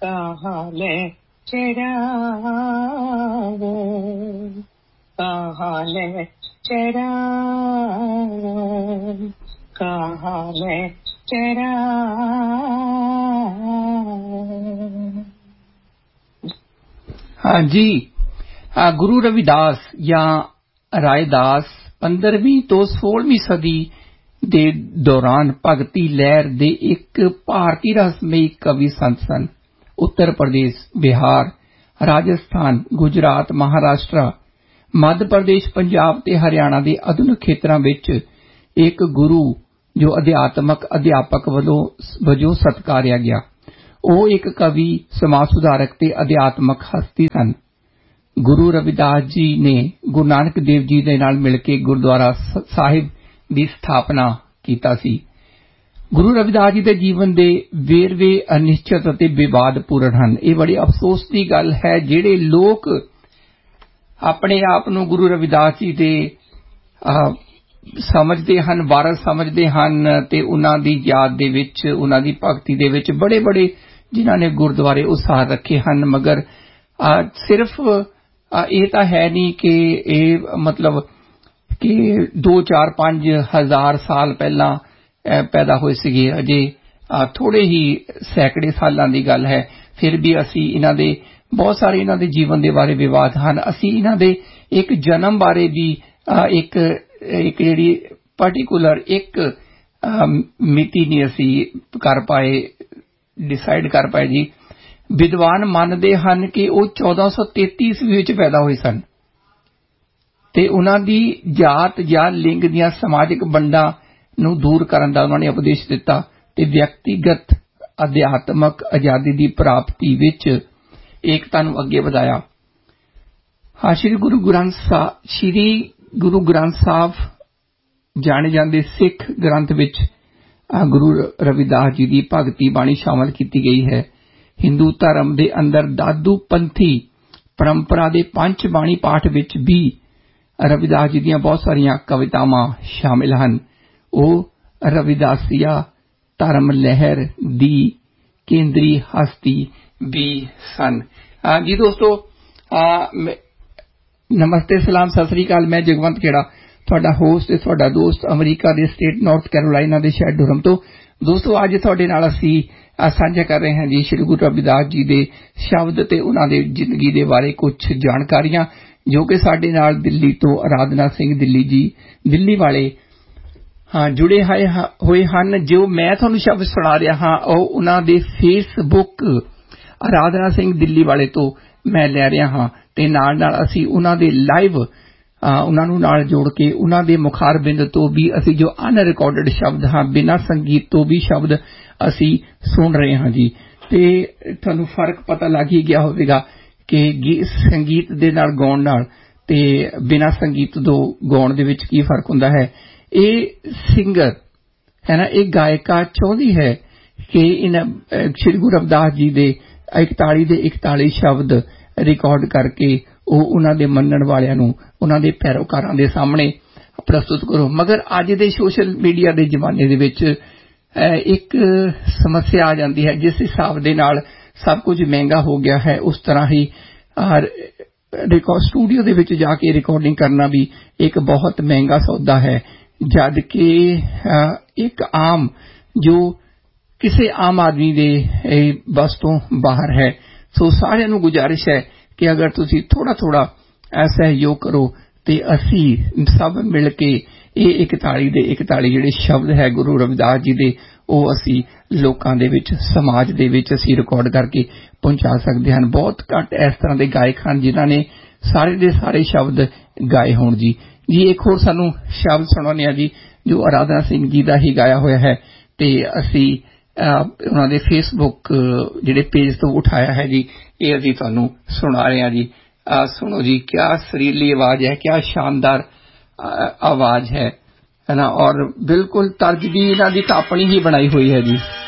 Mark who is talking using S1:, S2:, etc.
S1: कहाँ ले चरावो, कहाँ ले चरावो, कहाँ ले चरावो।
S2: हाँ जी, गुरु रविदास या रायदास 15ਵੀਂ ਤੋਂ 16ਵੀਂ ਸਦੀ ਦੇ ਦੌਰਾਨ ਭਗਤੀ ਲਹਿਰ ਦੇ ਇੱਕ ਭਾਰਤੀ ਰਹੱਸਮਈ ਕਵੀ ਸੰਤ ਸਨ। ਉੱਤਰ ਪ੍ਰਦੇਸ਼, ਬਿਹਾਰ, ਰਾਜਸਥਾਨ, ਗੁਜਰਾਤ, ਮਹਾਰਾਸ਼ਟਰ, ਮੱਧ ਪ੍ਰਦੇਸ਼, ਪੰਜਾਬ ਤੇ ਹਰਿਆਣਾ ਦੇ ਆਧੁਨਿਕ ਖੇਤਰਾਂ ਵਿੱਚ ਇੱਕ ਗੁਰੂ ਜੋ ਅਧਿਆਤਮਕ ਅਧਿਆਪਕ ਵਜੋਂ ਸਤਿਕਾਰਿਆ ਗਿਆ। ਉਹ ਇੱਕ ਕਵੀ, ਸਮਾਜ ਸੁਧਾਰਕ ਤੇ ਅਧਿਆਤਮਕ ਹਸਤੀ ਸਨ। ਗੁਰੂ ਰਵਿਦਾਸ ਜੀ ਨੇ ਗੁਰੂ ਨਾਨਕ ਦੇਵ ਜੀ ਦੇ ਨਾਲ ਮਿਲ ਕੇ ਗੁਰਦੁਆਰਾ ਸਾਹਿਬ ਦੀ ਸਥਾਪਨਾ ਕੀਤਾ ਸੀ। ਗੁਰੂ ਰਵਿਦਾਸ ਜੀ ਦੇ ਜੀਵਨ ਦੇ ਵੇਰਵੇ ਅਨਿਸ਼ਚਿਤ ਅਤੇ ਵਿਵਾਦਪੂਰਨ ਹਨ। ਇਹ ਬੜੀ ਅਫਸੋਸ ਦੀ ਗੱਲ ਹੈ ਜਿਹੜੇ ਲੋਕ ਆਪਣੇ ਆਪ ਨੂੰ ਗੁਰੂ ਰਵਿਦਾਸ ਜੀ ਦੇ ਸਮਝਦੇ ਹਨ, ਵਾਰਸ ਸਮਝਦੇ ਹਨ ਤੇ ਉਹਨਾਂ ਦੀ ਯਾਦ ਦੇ ਵਿੱਚ, ਉਹਨਾਂ ਦੀ ਭਗਤੀ ਦੇ ਵਿੱਚ ਬੜੇ ਜਿਨ੍ਹਾਂ ਨੇ ਗੁਰਦੁਆਰੇ ਉਸਾਰ ਰੱਖੇ ਹਨ। ਮਗਰ ਸਿਰਫ ਇਹ ਤਾਂ ਹੈ ਨਹੀਂ ਕਿ ਇਹ ਮਤਲਬ ਕਿ 2, 4, 5 ਹਜ਼ਾਰ ਸਾਲ ਪਹਿਲਾਂ ਪੈਦਾ ਹੋਏ ਸੀਗੇ। ਅਜੇ ਥੋੜੇ ਹੀ ਸੈਂਕੜੇ ਸਾਲਾਂ ਦੀ ਗੱਲ ਹੈ। ਫਿਰ ਵੀ ਅਸੀਂ ਇਹਨਾਂ ਦੇ ਬਹੁਤ ਸਾਰੇ ਇਹਨਾਂ ਦੇ ਜੀਵਨ ਦੇ ਬਾਰੇ ਵਿਵਾਦ ਹਨ। ਅਸੀਂ ਇਹਨਾਂ ਦੇ ਇੱਕ ਜਨਮ ਬਾਰੇ ਵੀ ਇੱਕ ਜਿਹੜੀ ਪਾਰਟੀਕੂਲਰ ਇੱਕ ਮਿਤੀ ਨਹੀਂ ਅਸੀਂ ਡਿਸਾਈਡ ਕਰ ਪਾਏ ਜੀ। ਵਿਦਵਾਨ ਮੰਨਦੇ ਹਨ ਕਿ ਉਹ 1433 ਈਸਵੀ ਵਿੱਚ ਪੈਦਾ ਹੋਏ ਸਨ ਤੇ ਉਹਨਾਂ ਦੀ ਜਾਤ ਜਾਂ ਲਿੰਗ ਦੀਆਂ ਸਮਾਜਿਕ ਵੰਡਾਂ ਨੂੰ ਦੂਰ ਕਰਨ ਦਾ ਉਹਨਾਂ ਨੇ ਉਪਦੇਸ਼ ਦਿੱਤਾ ਤੇ ਵਿਅਕਤੀਗਤ ਅਧਿਆਤਮਕ ਆਜ਼ਾਦੀ ਦੀ ਪ੍ਰਾਪਤੀ ਵਿੱਚ ਏਕਤਾ ਨੂੰ ਅੱਗੇ ਵਧਾਇਆ। ਸ੍ਰੀ ਗੁਰੂ ਗ੍ਰੰਥ ਸਾਹਿਬ ਜਾਣੇ ਜਾਂਦੇ ਸਿੱਖ ਗ੍ਰੰਥ ਵਿੱਚ ਗੁਰੂ ਰਵਿਦਾਸ ਜੀ ਦੀ ਭਗਤੀ ਬਾਣੀ ਸ਼ਾਮਲ ਕੀਤੀ ਗਈ ਹੈ। ਹਿੰਦੂ ਧਰਮ ਦੇ ਅੰਦਰ ਦਾਦੂ ਪੰਥੀ ਪਰੰਪਰਾ ਦੇ ਪੰਜ ਬਾਣੀ ਪਾਠ ਵਿੱਚ ਵੀ ਰਵਿਦਾਸ ਜੀ ਦੀਆਂ ਬਹੁਤ ਸਾਰੀਆਂ ਕਵਿਤਾਵਾਂ ਸ਼ਾਮਿਲ ਹਨ। ਉਹ ਰਵਿਦਾਸੀਆ ਧਰਮ ਲਹਿਰ ਦੀ ਕੇਂਦਰੀ ਹਸਤੀ ਵੀ ਸਨ। ਜੀ ਦੋਸਤੋ, ਨਮਸਤੇ, ਸਲਾਮ, ਸਤਿ ਸ੍ਰੀ ਅਕਾਲ। ਮੈਂ ਜਗਵੰਤ ਖੇੜਾ, ਤੁਹਾਡਾ ਹੋਸਟ ਤੇ ਤੁਹਾਡਾ ਦੋਸਤ, ਅਮਰੀਕਾ ਦੇ ਸਟੇਟ ਨਾਰਥ ਕੈਰੋਲਾਈਨਾ ਦੇ ਸ਼ਹਿਰ ਡੁਰਹਮ ਤੋਂ। ਦੋਸਤੋ, ਅੱਜ ਤੁਹਾਡੇ ਨਾਲ ਅਸੀਂ ਸਾਂਝਾ ਕਰ ਰਹੇ ਹਾਂ ਜੀ ਸ੍ਰੀ ਗੁਰੂ ਰਵਿਦਾਸ ਜੀ ਦੇ ਸ਼ਬਦ ਤੇ ਉਹਨਾਂ ਦੇ ਜ਼ਿੰਦਗੀ ਦੇ ਬਾਰੇ ਕੁਝ ਜਾਣਕਾਰੀਆਂ ਜੋ ਕਿ ਸਾਡੇ ਨਾਲ ਦਿੱਲੀ ਤੋਂ ਅਰਾਧਨਾ ਸਿੰਘ ਦਿੱਲੀ ਵਾਲੇ ਜੁੜੇ ਹੋਏ ਹਨ। ਜੋ ਮੈਂ ਤੁਹਾਨੂੰ ਸ਼ਬਦ ਸੁਣਾ ਰਿਹਾ ਹਾਂ ਉਹ ਉਹਨਾਂ ਦੇ ਫੇਸਬੁੱਕ ਅਰਾਧਨਾ ਸਿੰਘ ਦਿੱਲੀ ਵਾਲੇ ਤੋਂ ਮੈਂ ਲੈ ਰਿਹਾ ਹਾਂ ਤੇ ਨਾਲ ਅਸੀਂ ਉਹਨਾਂ ਦੇ ਲਾਈਵ ਉਹਨਾਂ ਨੂੰ ਨਾਲ ਜੋੜ ਕੇ ਉਹਨਾਂ ਦੇ ਮੁਖਾਰਬਿੰਦ ਤੋਂ ਵੀ ਅਸੀਂ ਜੋ ਅਨਰਿਕਾਰਡਡ ਸ਼ਬਦ ਹਾਂ, ਬਿਨਾਂ ਸੰਗੀਤ ਤੋਂ ਵੀ ਸ਼ਬਦ ਅਸੀਂ ਸੁਣ ਰਹੇ ਹਾਂ ਜੀ। ਤੇ ਤੁਹਾਨੂੰ ਫਰਕ ਪਤਾ ਲੱਗ ਹੀ ਗਿਆ ਹੋਵੇਗਾ ਕਿ ਸੰਗੀਤ ਦੇ ਨਾਲ ਗਾਉਣ ਨਾਲ ਤੇ ਬਿਨਾਂ ਸੰਗੀਤ ਤੋਂ ਗਾਉਣ ਦੇ ਵਿੱਚ ਕੀ ਫਰਕ ਹੁੰਦਾ ਹੈ। ਇਹ ਸਿੰਗਰ ਹੈ ਨਾ, ਇਹ ਗਾਇਕਾ ਚਾਹੁੰਦੀ ਹੈ ਕਿ ਸ੍ਰੀ ਗੁਰੂ ਰਵਿਦਾਸ ਜੀ ਦੇ 41 ਦੇ 41 ਸ਼ਬਦ ਰਿਕਾਰਡ ਕਰਕੇ ਉਹ ਉਹਨਾਂ ਦੇ ਮੰਨਣ ਵਾਲਿਆਂ ਨੂੰ, ਉਹਨਾਂ ਦੇ ਪੈਰੋਕਾਰਾਂ ਦੇ ਸਾਹਮਣੇ ਪ੍ਰਸਤੁਤ ਕਰੋ। ਮਗਰ ਅੱਜ ਦੇ ਸੋਸ਼ਲ ਮੀਡੀਆ ਦੇ ਜ਼ਮਾਨੇ ਦੇ ਵਿੱਚ ਇੱਕ ਸਮੱਸਿਆ ਆ ਜਾਂਦੀ ਹੈ। ਜਿਸ ਹਿਸਾਬ ਦੇ ਨਾਲ ਸਭ ਕੁਝ ਮਹਿੰਗਾ ਹੋ ਗਿਆ ਹੈ, ਉਸ ਤਰ੍ਹਾਂ ਹੀ ਸਟੂਡੀਓ ਦੇ ਵਿੱਚ ਜਾ ਕੇ ਰਿਕਾਰਡਿੰਗ ਕਰਨਾ ਵੀ ਇੱਕ ਬਹੁਤ ਮਹਿੰਗਾ ਸੌਦਾ ਹੈ। ਜਦ ਕਿ ਇੱਕ ਆਮ ਜੋ ਕਿਸੇ ਆਮ ਆਦਮੀ ਦੇ ਬਸ ਤੋਂ ਬਾਹਰ ਹੈ। ਸੋ ਸਾਰਿਆਂ ਨੂੰ ਗੁਜ਼ਾਰਿਸ਼ ਹੈ ਕਿ ਅਗਰ ਤੁਸੀਂ ਥੋੜਾ ਸਹਿਯੋਗ ਕਰੋ ਤੇ ਅਸੀਂ ਸਭ ਮਿਲ ਕੇ ਇਹ 41 ਦੇ 41 ਜਿਹੜੇ ਸ਼ਬਦ ਹੈ ਗੁਰੂ ਰਵਿਦਾਸ ਜੀ ਦੇ, ਉਹ ਅਸੀਂ ਲੋਕਾਂ ਦੇ ਵਿੱਚ, ਸਮਾਜ ਦੇ ਵਿੱਚ ਅਸੀਂ ਰਿਕਾਰਡ ਕਰਕੇ ਪਹੁੰਚਾ ਸਕਦੇ ਹਨ। ਬਹੁਤ ਘੱਟ ਇਸ ਤਰ੍ਹਾਂ ਦੇ ਗਾਇਕ ਹਨ ਜਿਨ੍ਹਾਂ ਨੇ ਸਾਰੇ ਦੇ ਸਾਰੇ ਸ਼ਬਦ ਗਾਏ ਹੋਣ ਜੀ। ਇੱਕ ਹੋਰ ਸਾਨੂੰ ਸ਼ਬਦ ਸੁਣਾਉਂਦੇ ਹਾਂ ਜੀ ਜੋ ਅਰਾਧਨਾ ਸਿੰਘ ਜੀ ਦਾ ਹੀ ਗਾਇਆ ਹੋਇਆ ਹੈ ਤੇ ਅਸੀਂ ਉਹਨਾਂ ਦੇ ਫੇਸਬੁੱਕ ਜਿਹੜੇ ਪੇਜ ਤੋਂ ਉਠਾਇਆ ਹੈ ਜੀ। ਇਹ ਅਸੀਂ ਤੁਹਾਨੂੰ ਸੁਣਾ ਰਹੇ ਹਾਂ ਜੀ। ਸੁਣੋ ਜੀ, ਕਿਆ ਸੁਰੀਲੀ ਆਵਾਜ਼ ਹੈ, ਕਿਆ ਸ਼ਾਨਦਾਰ ਆਵਾਜ਼ ਹੈ ਨਾ, ਔਰ ਬਿਲਕੁਲ ਤਰਜ ਵੀ ਇਹਨਾਂ ਦੀ ਤਾਂ ਆਪਣੀ ਹੀ ਬਣਾਈ ਹੋਈ ਹੈ ਜੀ।